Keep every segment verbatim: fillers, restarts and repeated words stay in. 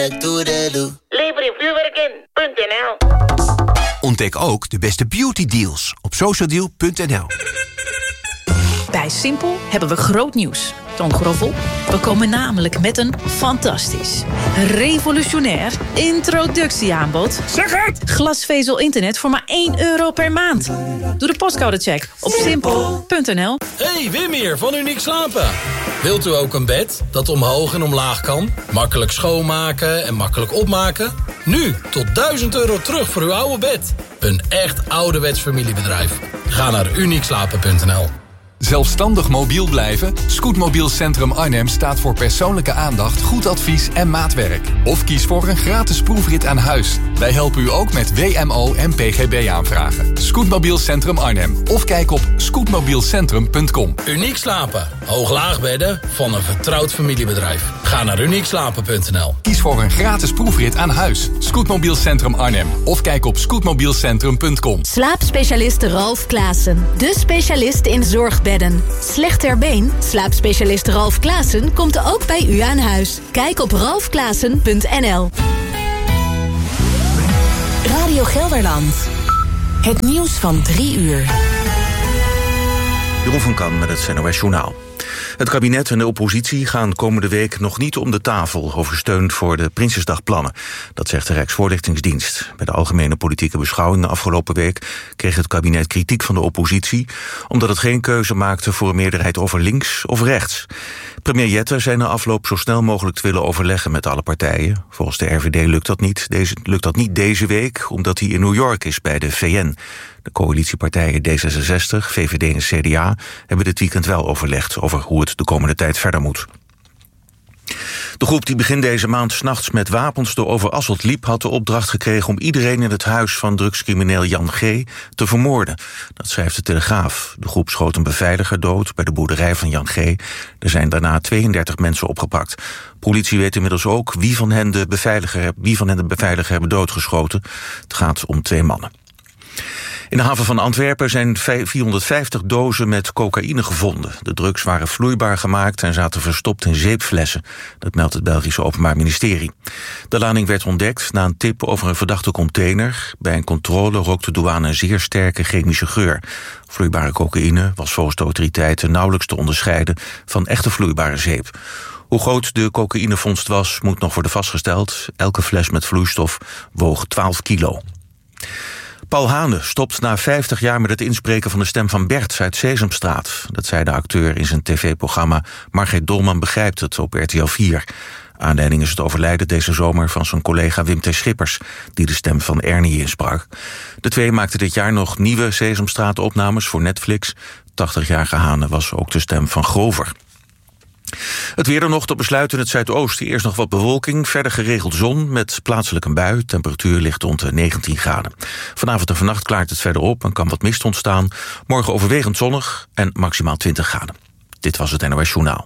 Lever je vuurwerk in punt n l. Ontdek ook de beste beauty deals op socialdeal punt n l. Bij Simpel hebben we groot nieuws. Toon Groffel, we komen namelijk met een fantastisch, revolutionair introductieaanbod. Zeg het! Glasvezel internet voor maar één euro per maand. Doe de postcodecheck op simpel punt n l. Hey, Wim hier van Uniek Slapen. Wilt u ook een bed dat omhoog en omlaag kan? Makkelijk schoonmaken en makkelijk opmaken? Nu tot duizend euro terug voor uw oude bed. Een echt ouderwets familiebedrijf. Ga naar uniek slapen punt n l. Zelfstandig mobiel blijven? Scootmobiel Centrum Arnhem staat voor persoonlijke aandacht, goed advies en maatwerk. Of kies voor een gratis proefrit aan huis. Wij helpen u ook met W M O en P G B-aanvragen. Scootmobiel Centrum Arnhem. Of kijk op scootmobielcentrum punt com. Uniek Slapen. Hoog-laag bedden van een vertrouwd familiebedrijf. Ga naar uniek slapen punt n l. Kies voor een gratis proefrit aan huis. Scootmobiel Centrum Arnhem. Of kijk op scootmobielcentrum punt com. Slaapspecialist Ralf Klaassen. De specialist in zorgbedden. Slecht ter been? Slaapspecialist Ralf Klaassen komt ook bij u aan huis. Kijk op ralf klaassen punt n l. Radio Gelderland. Het nieuws van drie uur. Jeroen van Kan met het N O S Journaal. Het kabinet en de oppositie gaan komende week nog niet om de tafel over steun voor de Prinsjesdagplannen. Dat zegt de Rijksvoorlichtingsdienst. Bij de algemene politieke beschouwingen afgelopen week kreeg het kabinet kritiek van de oppositie, omdat het geen keuze maakte voor een meerderheid over links of rechts. Premier Jetten zei na afloop zo snel mogelijk te willen overleggen met alle partijen. Volgens de R V D lukt dat niet deze, lukt dat niet deze week, omdat hij in New York is bij de V N. De coalitiepartijen D zesenzestig, V V D en C D A hebben dit weekend wel overlegd over hoe het de komende tijd verder moet. De groep die begin deze maand 's nachts met wapens door Overasselt liep, had de opdracht gekregen om iedereen in het huis van drugscrimineel Jan G. te vermoorden. Dat schrijft de Telegraaf. De groep schoot een beveiliger dood bij de boerderij van Jan G. Er zijn daarna tweeëndertig mensen opgepakt. Politie weet inmiddels ook wie van hen de beveiliger, wie van hen de beveiliger hebben doodgeschoten. Het gaat om twee mannen. In de haven van Antwerpen zijn vierhonderdvijftig dozen met cocaïne gevonden. De drugs waren vloeibaar gemaakt en zaten verstopt in zeepflessen. Dat meldt het Belgische Openbaar Ministerie. De lading werd ontdekt na een tip over een verdachte container. Bij een controle rook de douane een zeer sterke chemische geur. Vloeibare cocaïne was volgens de autoriteiten nauwelijks te onderscheiden van echte vloeibare zeep. Hoe groot de cocaïnevondst was, moet nog worden vastgesteld. Elke fles met vloeistof woog twaalf kilo. Paul Hane stopt na vijftig jaar met het inspreken van de stem van Bert uit Sesamstraat. Dat zei de acteur in zijn tv-programma Margreet Dolman begrijpt het op R T L vier. Aanleiding is het overlijden deze zomer van zijn collega Wim T. Schippers, die de stem van Ernie insprak. De twee maakten dit jaar nog nieuwe Sesamstraat-opnames voor Netflix. tachtigjarige Hane was ook de stem van Grover. Het weer dan nog tot besluit in het zuidoosten. Eerst nog wat bewolking, verder geregeld zon met plaatselijk een bui. Temperatuur ligt rond de negentien graden. Vanavond en vannacht klaart het verder op en kan wat mist ontstaan. Morgen overwegend zonnig en maximaal twintig graden. Dit was het N O S Journaal.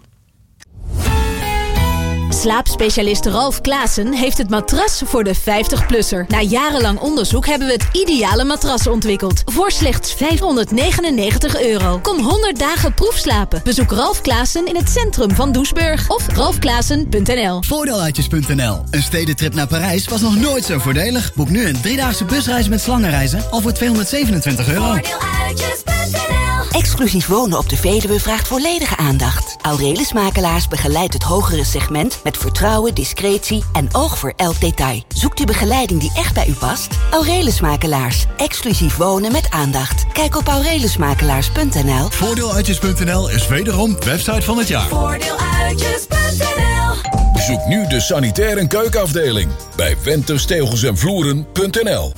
Slaapspecialist Ralf Klaassen heeft het matras voor de vijftig-plusser. Na jarenlang onderzoek hebben we het ideale matras ontwikkeld. Voor slechts vijfhonderdnegenennegentig euro. Kom honderd dagen proefslapen. Bezoek Ralf Klaassen in het centrum van Doesburg of ralf klaassen punt n l. Voordeeluitjes punt n l. Een stedentrip naar Parijs was nog nooit zo voordelig. Boek nu een driedaagse busreis met slangenreizen al voor tweehonderdzevenentwintig euro. Voordeeluitjes punt n l. Exclusief wonen op de Veluwe vraagt volledige aandacht. Aurelius Makelaars begeleidt het hogere segment met vertrouwen, discretie en oog voor elk detail. Zoekt u begeleiding die echt bij u past? Aurelius Makelaars. Exclusief wonen met aandacht. Kijk op aurelius makelaars punt n l. Voordeeluitjes punt n l is wederom website van het jaar. Voordeeluitjes punt n l. Bezoek nu de sanitair- en keukenafdeling bij Wenters Tegels en Vloeren punt n l.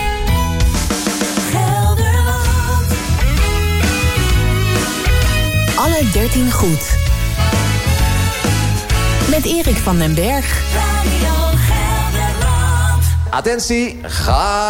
Alle dertien goed. Met Erik van den Berg. Attentie, ga.